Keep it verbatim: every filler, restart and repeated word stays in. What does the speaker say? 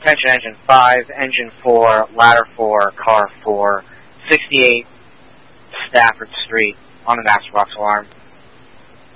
Attention engine five, engine four, ladder four, car four, sixty-eight Stafford Street on the master box alarm.